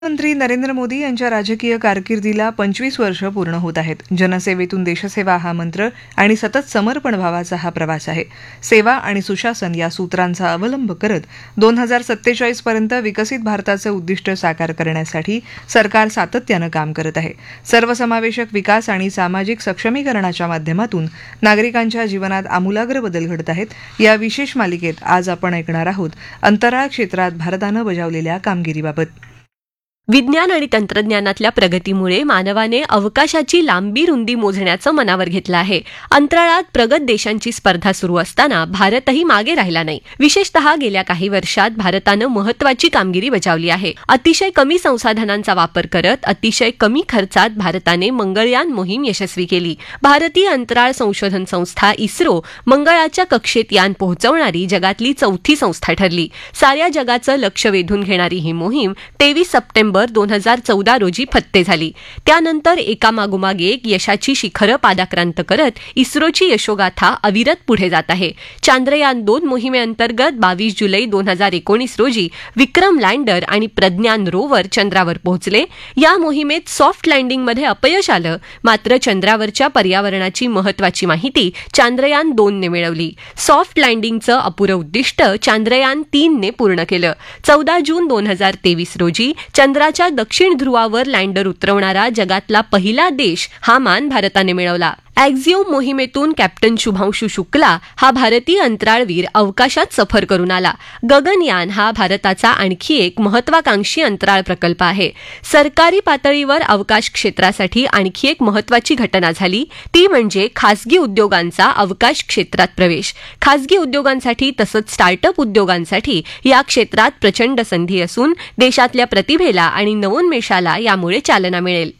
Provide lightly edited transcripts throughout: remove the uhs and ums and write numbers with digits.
प्रधानमंत्री नरेंद्र मोदी यांच्या राजकीय कारकिर्दीला 25 वर्ष पूर्ण होत आहेत. जनसेवेतून देशसेवा हा मंत्र आणि सतत समर्पण भावाचा हा प्रवास आहे. सेवा आणि सुशासन या सूत्रांचा अवलंब करत 2047 पर्यंत विकसित भारताचं उद्दिष्ट साकार करण्यासाठी सरकार सातत्यानं काम करत आहे. सर्वसमावेशक विकास आणि सामाजिक सक्षमीकरणाच्या माध्यमातून नागरिकांच्या जीवनात आमूलाग्र बदल घडत आहेत. या विशेष मालिकेत आज आपण ऐकणार आहोत अंतराळ क्षेत्रात भारतानं बजावलेल्या कामगिरीबाबत. विज्ञान आणि तंत्रज्ञानातल्या प्रगतीमुळे मानवाने अवकाशाची लांबी रुंदी मोजण्याचं मनावर घेतलं आहे. अंतराळात प्रगत देशांची स्पर्धा सुरू असताना भारतही मागे राहिला नाही. विशेषतः गेल्या काही वर्षात भारतानं महत्वाची कामगिरी बजावली आहे. अतिशय कमी संसाधनांचा वापर करत अतिशय कमी खर्चात भारताने मंगळयान मोहीम यशस्वी केली. भारतीय अंतराळ संशोधन संस्था इस्रो मंगळाच्या कक्षेत यान पोहोचवणारी जगातली चौथी संस्था ठरली. साऱ्या जगाचं लक्ष वेधून घेणारी ही मोहीम 23 सप्टेंबर 2014 रोजी फत्ते झाली. त्यानंतर एकामागोमाग एक यशाची शिखरं पादाक्रांत करत इस्रोची यशोगाथा अविरत पुढे जात आहे. चांद्रयान 2 मोहिमेअंतर्गत 22 जुलै 2019 रोजी विक्रम लँडर आणि प्रज्ञान रोवर चंद्रावर पोहोचले. या मोहिमेत सॉफ्ट लँडिंगमध्ये अपयश आलं, मात्र चंद्रावरच्या पर्यावरणाची महत्वाची माहिती चांद्रयान 2ने मिळवली. सॉफ्ट लँडिंगचं अपुरं उद्दिष्ट चांद्रयान 3ने पूर्ण केलं. 14 जून 2023 रोजी चंद्राच्या दक्षिण ध्रुवावर लँडर उतरवणारा जगातला पहिला देश हा मान भारताने मिळवला. ॲक्झिओम मोहिमेतून कॅप्टन शुभांशु शुक्ला हा भारतीय अंतराळवीर अवकाशात सफर करून आला. गगनयान हा भारताचा आणखी एक महत्वाकांक्षी अंतराळ प्रकल्प आहे. सरकारी पातळीवर अवकाश क्षेत्रासाठी आणखी एक महत्वाची घटना झाली, ती म्हणजे खासगी उद्योगांचा अवकाश क्षेत्रात प्रवेश. खासगी उद्योगांसाठी तसंच स्टार्टअप उद्योगांसाठी या क्षेत्रात प्रचंड संधी असून देशातल्या प्रतिभेला आणि नवोन्मेषाला यामुळे चालना मिळेल.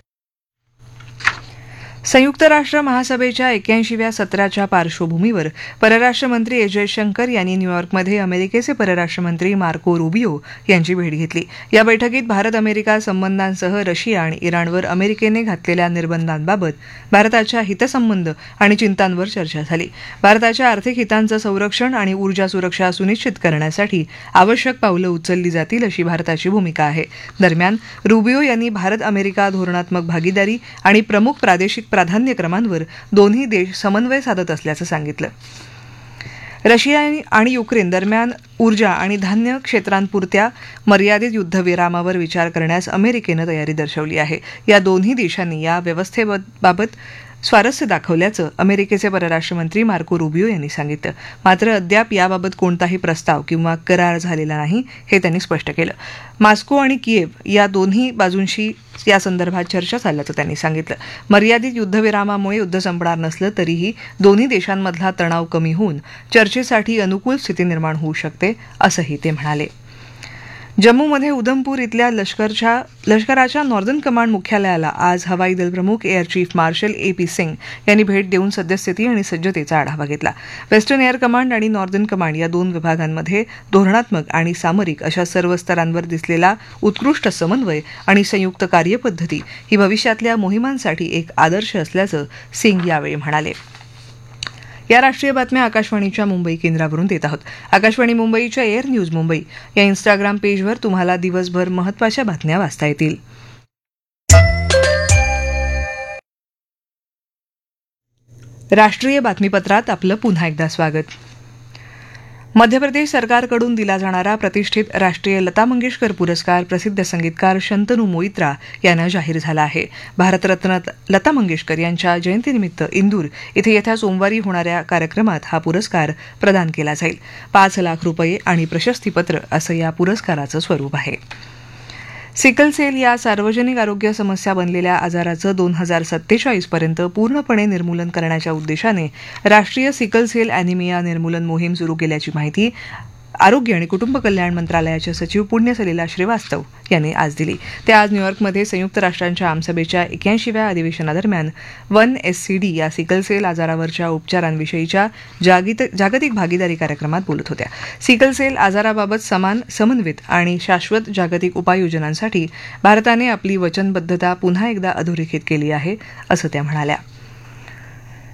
संयुक्त राष्ट्र महासभेच्या 81व्या सत्राच्या पार्श्वभूमीवर परराष्ट्र मंत्री एस जयशंकर यांनी न्यूयॉर्कमध्ये अमेरिकेचे परराष्ट्र मंत्री मार्को रुबियो यांची भेट घेतली. या बैठकीत भारत अमेरिका संबंधांसह रशिया आणि इराणवर अमेरिकेने घातलेल्या निर्बंधांबाबत भारताच्या हितसंबंध आणि चिंतांवर चर्चा झाली. भारताच्या आर्थिक हितांचं संरक्षण आणि ऊर्जा सुरक्षा सुनिश्चित करण्यासाठी आवश्यक पावलं उचलली जातील अशी भारताची भूमिका आहे. दरम्यान रुबियो यांनी भारत अमेरिका धोरणात्मक भागीदारी आणि प्रमुख प्रादेशिक प्राधान्यक्रमांवर दोन्ही देश समन्वय साधत असल्याचं सांगितलं. रशिया आणि युक्रेन दरम्यान ऊर्जा आणि धान्य क्षेत्रांपुरत्या मर्यादित युद्धविरामावर विचार करण्यास अमेरिकेनं तयारी दर्शवली आहे. या दोन्ही देशांनी या व्यवस्थेबाबत स्वारस्य दाखवल्याचं अमेरिकेचे परराष्ट्र मंत्री मार्को रुबियो यांनी सांगितलं. मात्र अद्याप याबाबत कोणताही प्रस्ताव किंवा करार झालेला नाही, हे त्यांनी स्पष्ट केलं. मॉस्को आणि किएव्ह या दोन्ही बाजूंशी या संदर्भात चर्चा झाल्याचं त्यांनी सांगितलं. मर्यादित युद्धविरामामुळे युद्ध संपणार नसलं तरीही दोन्ही देशांमधला तणाव कमी होऊन चर्चेसाठी अनुकूल स्थिती निर्माण होऊ शकते, असंही ते म्हणाले. जम्मूमध्ये उधमपूर इथल्या लष्कराच्या नॉर्दर्न कमांड मुख्यालयाला आज हवाई दल प्रमुख air chief marshal AP Singh यांनी भेट देऊन सद्यस्थिती आणि सज्जतेचा आढावा घेतला. वेस्टर्न एअर कमांड आणि नॉर्दर्न कमांड या दोन विभागांमध्ये धोरणात्मक आणि सामरिक अशा सर्व स्तरांवर दिसलेला उत्कृष्ट समन्वय आणि संयुक्त कार्यपद्धती ही भविष्यातल्या मोहिमांसाठी एक आदर्श असल्याचं सिंग यावेळी म्हणाले. या राष्ट्रीय बातम्या आकाशवाणीच्या मुंबई केंद्रावरून देत आहोत. आकाशवाणी मुंबईच्या एअर न्यूज मुंबई या इंस्टाग्राम पेजवर तुम्हाला दिवसभर महत्त्वाच्या बातम्या वाचता येतील. राष्ट्रीय बातमीपत्रात आपलं पुन्हा एकदा स्वागत. मध्य प्रदेश सरकारकडून दिला जाणारा प्रतिष्ठित राष्ट्रीय लता मंगेशकर पुरस्कार प्रसिद्ध संगीतकार शंतनू मोइत्रा यांना जाहीर झाला आहे. भारतरत्न लता मंगेशकर यांच्या जयंतीनिमित्त इंदूर इथे येत्या सोमवारी होणाऱ्या कार्यक्रमात हा पुरस्कार प्रदान केला जाईल. 5 लाख रुपये आणि प्रशस्तीपत्र असं या पुरस्काराचं स्वरूप आहे. सिकल सेल या सार्वजनिक आरोग्य समस्या बनलेल्या आजाराचं 2047 पर्यंत पूर्णपणे निर्मूलन करण्याच्या उद्देशाने राष्ट्रीय सिकल सेल अॅनिमिया निर्मूलन मोहीम सुरू केल्याची माहिती आरोग्य आणि कुटुंब कल्याण मंत्रालयाचे सचिव पुण्य सलिला श्रीवास्तव यांनी आज दिली. ते आज न्यूयॉर्कमध्ये संयुक्त राष्ट्रांच्या आमसभेच्या 81व्या अधिवेशनादरम्यान 1SCD या सिकल सेल आजारावरच्या उपचारांविषयीच्या जागतिक भागीदारी कार्यक्रमात बोलत होत्या. सिकल सेल आजाराबाबत समान, समन्वित आणि शाश्वत जागतिक उपाययोजनांसाठी भारताने आपली वचनबद्धता पुन्हा एकदा अधोरेखित केली आहे, असं त्या म्हणाल्या.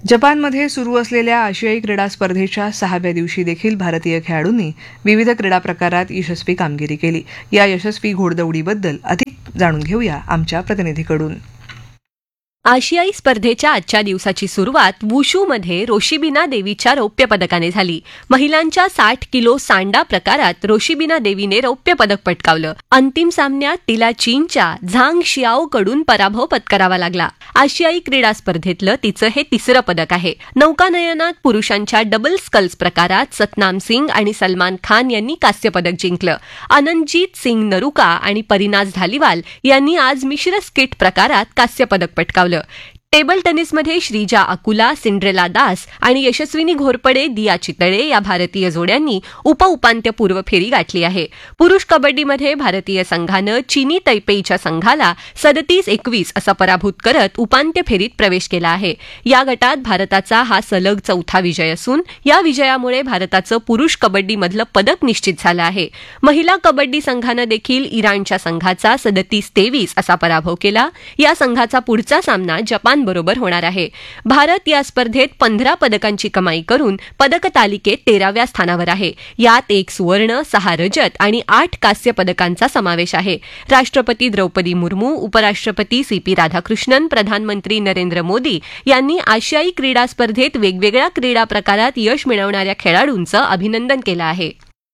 जपानमध्ये सुरू असलेल्या आशियाई क्रीडा स्पर्धेच्या 6व्या दिवशी देखील भारतीय खेळाडूंनी विविध क्रीडा प्रकारात यशस्वी कामगिरी केली. या यशस्वी घोडदौडीबद्दल अधिक जाणून घेऊया आमच्या प्रतिनिधीकडून. आशियाई स्पर्धेच्या आजच्या दिवसाची सुरुवात वुशूमध्ये रोशिबिना देवीच्या रौप्य पदकाने झाली. महिलांच्या 60 किलो सांडा प्रकारात रोशिबिना देवीने रौप्य पदक पटकावलं. अंतिम सामन्यात तिला चीनच्या झांग शियाओकडून पराभव पत्करावा लागला. आशियाई क्रीडा स्पर्धेतलं तिचं हे तिसरं पदक आहे. नौकानयनात पुरुषांच्या डबल स्कल्स प्रकारात सतनाम सिंग आणि सलमान खान यांनी कांस्य पदक जिंकलं. आनंदजीत सिंग नरुका आणि परिनाज धालीवाल यांनी आज मिश्र स्किट प्रकारात कांस्य पदक पटकावलं. टेबल टेनिसमध्ये श्रीजा अकुला, सिंड्रेला दास आणि यशस्विनी घोरपडे, दिया चितळे या भारतीय जोड्यांनी उपउपांत्यपूर्व फेरी गाठली आहे. पुरुष कबड्डीमध्ये भारतीय संघानं चीनी तैपेईच्या संघाला 37-21 असा पराभूत करत उपांत्य फेरीत प्रवेश केला आहे. या गटात भारताचा हा सलग 4था विजय असून या विजयामुळे भारताचं पुरुष कबड्डीमधलं पदक निश्चित झालं आहे. महिला कबड्डी संघानं देखील इराणच्या संघाचा 37-23 असा पराभव केला. या संघाचा पुढचा सामना जपान बरोबर होणार आहे. भारत या स्पर्धेत 15 पदकांची कमाई करून पदक तालिकेत 13व्या स्थानावर आहे. यात 1 सुवर्ण, 6 रजत आणि 8 कांस्य पदकांचा समावेश आहे. राष्ट्रपती द्रौपदी मुर्मू, उपराष्ट्रपती CP राधाकृष्णन, प्रधानमंत्री नरेंद्र मोदी यांनी आशियाई क्रीडा स्पर्धेत वेगवेगळ्या क्रीडा प्रकारात यश मिळवणाऱ्या खेळाडूंचं अभिनंदन केलं आहे.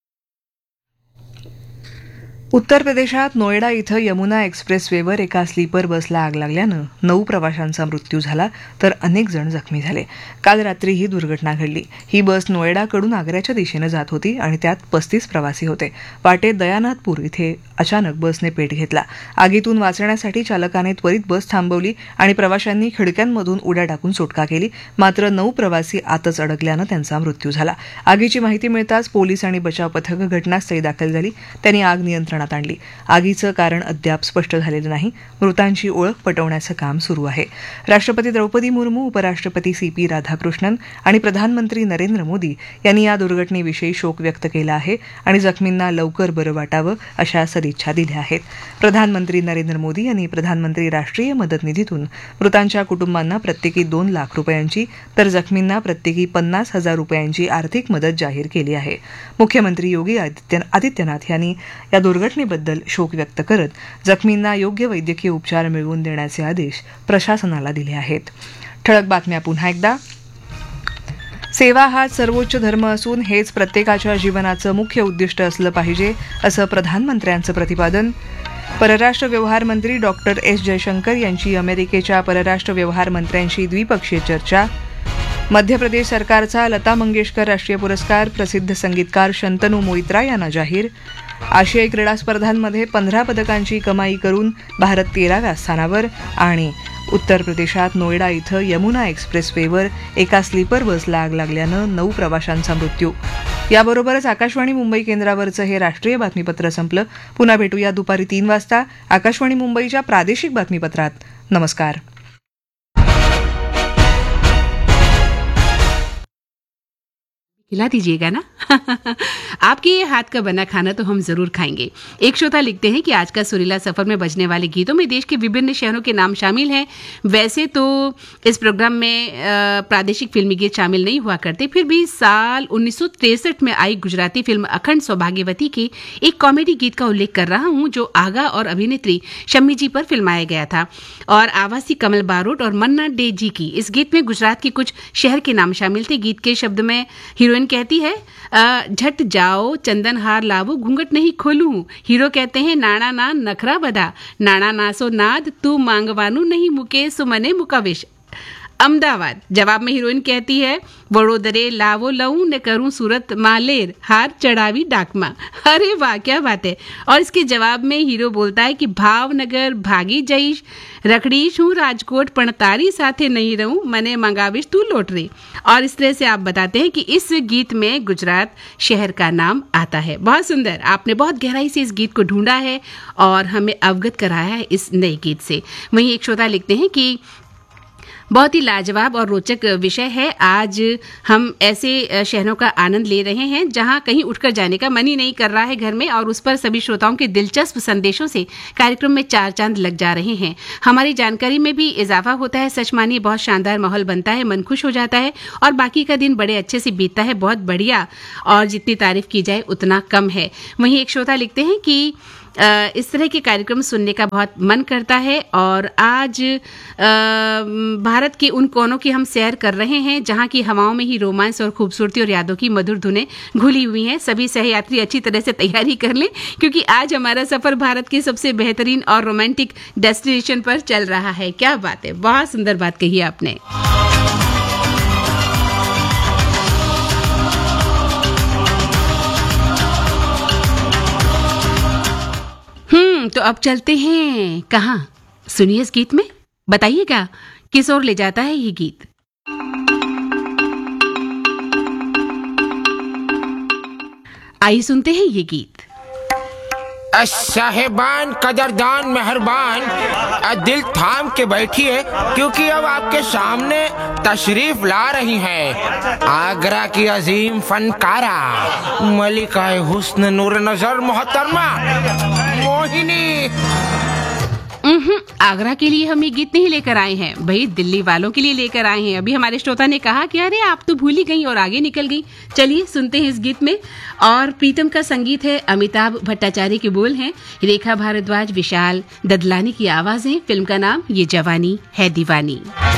उत्तर प्रदेशात नोएडा इथं यमुना एक्सप्रेसवेवर एका स्लीपर बसला आग लागल्यानं 9 प्रवाशांचा मृत्यू झाला तर अनेक जण जखमी झाले. काल रात्री ही दुर्घटना घडली. ही बस नोएडाकडून आग्र्याच्या दिशेनं जात होती आणि त्यात 35 प्रवासी होते. वाटेत दयानाथपूर इथे अचानक बसने पेट घेतला. आगीतून वाचण्यासाठी चालकाने त्वरित बस थांबवली आणि प्रवाशांनी खिडक्यांमधून उड्या टाकून सुटका केली. मात्र 9 प्रवासी आतच अडकल्यानं त्यांचा मृत्यू झाला. आगीची माहिती मिळताच पोलीस आणि बचाव पथकं घटनास्थळी दाखल झाली. त्यांनी आग नियंत्रणात आणली. आगीचं कारण अद्याप स्पष्ट झालेलं नाही. मृतांची ओळख पटवण्याचं काम सुरू आहे. राष्ट्रपती द्रौपदी मुर्मू, उपराष्ट्रपती CP राधाकृष्णन आणि प्रधानमंत्री नरेंद्र मोदी यांनी या दुर्घटनेविषयी शोक व्यक्त केला आहे आणि जखमींना लवकर बरं वाटावं अशा सदिच्छा दिल्या आहेत. प्रधानमंत्री नरेंद्र मोदी यांनी प्रधानमंत्री राष्ट्रीय मदत निधीतून मृतांच्या कुटुंबांना प्रत्येकी 2 लाख रुपयांची तर जखमींना प्रत्येकी 50,000 रुपयांची आर्थिक मदत जाहीर केली आहे. मुख्यमंत्री योगी आदित्यनाथ यांनी या दुर्घटनेबद्दल शोक व्यक्त करत जखमींना योग्य वैद्यकीय उपचार मिळवून देण्याचे आदेश प्रशासनाला दिले आहेत. ठळक बातम्या पुन्हा एकदा. सेवा हाच सर्वोच्च धर्म असून हेच प्रत्येकाच्या जीवनाचं मुख्य उद्दिष्ट असलं पाहिजे असं प्रधानमंत्र्यांचं प्रतिपादन. परराष्ट्र व्यवहार मंत्री डॉक्टर S जयशंकर यांची अमेरिकेच्या परराष्ट्र व्यवहार मंत्र्यांशी द्विपक्षीय चर्चा. मध्य प्रदेश सरकारचा लता मंगेशकर राष्ट्रीय पुरस्कार प्रसिद्ध संगीतकार शंतनू मोइत्रा यांना जाहीर. आशियाई क्रीडा स्पर्धांमध्ये 15 पदकांची कमाई करून भारत 13व्या स्थानावर. आणि उत्तर प्रदेशात नोएडा इथं यमुना एक्सप्रेसवेवर एका स्लीपर बसला आग लागल्यानं 9 प्रवाशांचा मृत्यू. याबरोबरच आकाशवाणी मुंबई केंद्रावरचं हे राष्ट्रीय बातमीपत्र संपलं. पुन्हा भेटूया दुपारी 3 वाजता आकाशवाणी मुंबईच्या प्रादेशिक बातमीपत्रात. नमस्कार. खिला दीजिएगा ना. आपके ये हाथ का बना खाना तो हम जरूर खाएंगे. एक श्रोता लिखते हैं कि आज का सुरीला सफर में बजने वाले गीतों में देश के विभिन्न शहरों के नाम शामिल हैं. वैसे तो इस प्रोग्राम में प्रादेशिक फिल्मी गीत शामिल नहीं हुआ करते, फिर भी साल 1963 में आई गुजराती फिल्म अखंड सौभाग्यवती के एक कॉमेडी गीत का उल्लेख कर रहा हूं जो आगा और अभिनेत्री शम्मी जी पर फिल्माया गया था और आवासी कमल बारोट और मन्ना डे जी की. इस गीत में गुजरात के कुछ शहर के नाम शामिल थे. गीत के शब्द में हीरोइन कहती है झट जाओ चंदन हार लावो घूंघट नहीं खोलूं. हीरो कहते हैं नाना ना नखरा बधा नाना नासो नाद तू मांगवानू नहीं मुके सुमने मुकाविश. अहमदाबाद. जवाब में हीरोइन कहती है वडोदरे लावो लऊं न करूं सूरत मालेर हार चढ़ावी डाकमा. अरे वाह क्या बात है. और इसके जवाब में हीरो बोलता है कि भावनगर भागी जईश रखड़ीश हूँ राजकोट पणतारी साथे नहीं रहूं मने मंगाविश तू लौट रही. और इस तरह से आप बताते हैं कि इस गीत में गुजरात शहर का नाम आता है. बहुत सुंदर. आपने बहुत गहराई से इस गीत को ढूंढा है और हमें अवगत कराया है इस नए गीत से. वहीं एक श्रोता लिखते हैं कि बहुत ही लाजवाब और रोचक विषय है। आज हम ऐसे शहरों का आनंद ले रहे हैं जहां कहीं उठकर जाने का मन ही नहीं कर रहा है घर में, और उस पर सभी श्रोताओं के दिलचस्प संदेशों से कार्यक्रम में चार चांद लग जा रहे हैं। हमारी जानकारी में भी इजाफा होता है। सच मानिए बहुत शानदार माहौल बनता है, मन खुश हो जाता है और बाकी का दिन बड़े अच्छे से बीतता है। बहुत बढ़िया, और जितनी तारीफ की जाए उतना कम है। वहीं एक श्रोता लिखते हैं कि इस तरह के कार्यक्रम सुनने का बहुत मन करता है, और आज भारत के उन कोनों की हम सैर कर रहे हैं जहां की हवाओं में ही रोमांस और खूबसूरती और यादों की मधुर धुनें घुली हुई हैं। सभी सहयात्री अच्छी तरह से तैयारी कर लें, क्योंकि आज हमारा सफर भारत के सबसे बेहतरीन और रोमांटिक डेस्टिनेशन पर चल रहा है। क्या बात है, बहुत सुंदर बात कही आपने। तो अब चलते हैं कहाँ, सुनिए इस गीत में, बताइएगा किस ओर ले जाता है ये गीत। आइए सुनते हैं ये गीत। साहेबान, कदरदान, मेहरबान, दिल थाम के बैठिए, क्योंकि अब आपके सामने तशरीफ ला रही हैं आगरा की अजीम फनकारा, मलिकाए हुस्न नूर नजर मोहतरमा मोहिनी। आगरा के लिए हम ये गीत नहीं लेकर आए हैं भाई, दिल्ली वालों के लिए लेकर आए हैं। अभी हमारे श्रोता ने कहा कि अरे आप तो भूल ही गई और आगे निकल गई। चलिए सुनते हैं इस गीत में। और प्रीतम का संगीत है, अमिताभ भट्टाचार्य के बोल हैं, रेखा भारद्वाज, विशाल ददलानी की आवाजें। फिल्म का नाम ये जवानी है दीवानी।